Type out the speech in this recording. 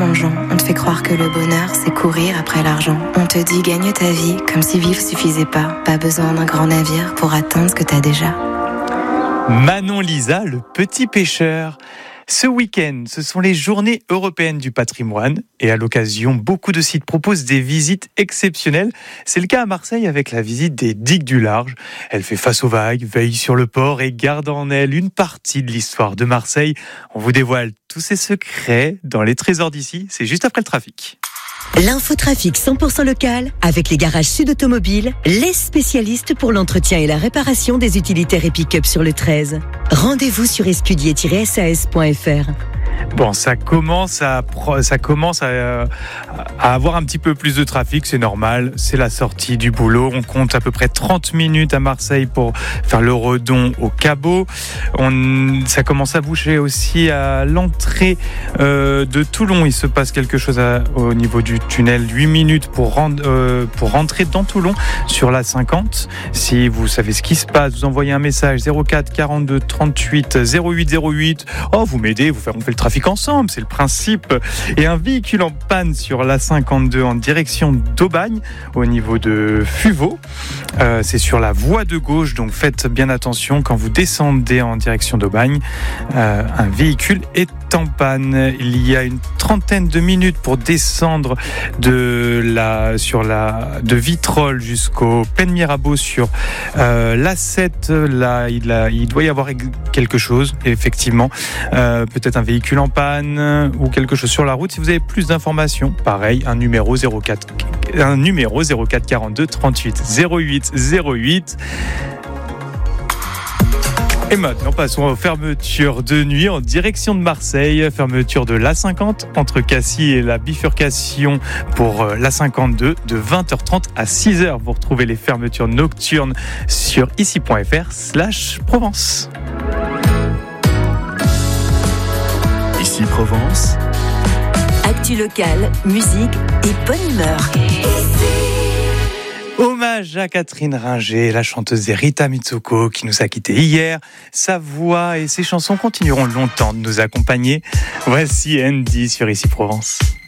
tellement de gens. On te fait croire que le bonheur, c'est courir après l'argent. On te dit gagne ta vie, comme si vivre suffisait pas. Pas besoin d'un grand navire pour atteindre ce que t'as déjà. Manon Lisa, le petit pêcheur. Ce week-end, ce sont les journées européennes du patrimoine et à l'occasion, beaucoup de sites proposent des visites exceptionnelles. C'est le cas à Marseille avec la visite des digues du large. Elle fait face aux vagues, veille sur le port et garde en elle une partie de l'histoire de Marseille. On vous dévoile tous ses secrets dans les trésors d'ici. C'est juste après le trafic. L'infotrafic 100% local avec les garages Sud Automobile, les spécialistes pour l'entretien et la réparation des utilitaires et pick-up sur le 13. Rendez-vous sur escudier-sas.fr. Bon, ça commence à avoir un petit peu plus de trafic, c'est normal, c'est la sortie du boulot. On compte à peu près 30 minutes à Marseille pour faire le redon au Caveau. Ça commence à boucher aussi à l'entrée de Toulon. Il se passe quelque chose au niveau du tunnel, 8 minutes pour rentrer dans Toulon sur la 50. Si vous savez ce qui se passe, vous envoyez un message 04 42 38 08 08. Oh, vous m'aidez, on fait le trafic ensemble, c'est le principe. Et un véhicule en panne sur la 52 en direction d'Aubagne, au niveau de Fuveau. C'est sur la voie de gauche, donc faites bien attention quand vous descendez en direction d'Aubagne. Un véhicule est en panne. Il y a une trentaine de minutes pour descendre de Vitrolles jusqu'au Plaine Mirabeau sur l'A7. Là, il doit y avoir quelque chose, effectivement. Peut-être un véhicule en panne ou quelque chose sur la route. Si vous avez plus d'informations, pareil, un numéro 04 42 38 08 08. Et maintenant, passons aux fermetures de nuit en direction de Marseille. Fermeture de l'A50 entre Cassis et la bifurcation pour l'A52 de 20h30 à 6h. Vous retrouvez les fermetures nocturnes sur ici.fr/Provence. Ici Provence. Actu locale, musique et bonne humeur. Hommage à Catherine Ringer, la chanteuse et Rita Mitsuko qui nous a quittés hier. Sa voix et ses chansons continueront longtemps de nous accompagner. Voici Andy sur Ici Provence.